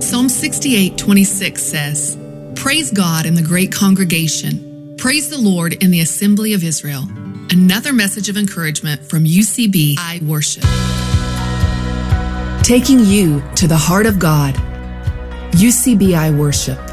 Psalm 68:26 says, "Praise God in the great congregation. Praise the Lord in the assembly of Israel." Another message of encouragement from UCB I Worship. Taking you to the heart of God. UCB I Worship.